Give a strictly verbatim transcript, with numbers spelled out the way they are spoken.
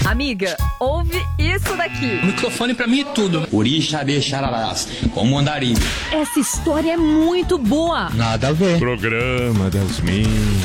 Amiga, ouve isso daqui. O microfone pra mim é tudo. Orixá de Xararás, como andarilho. Essa história é muito boa. Nada a ver. Programa das minhas.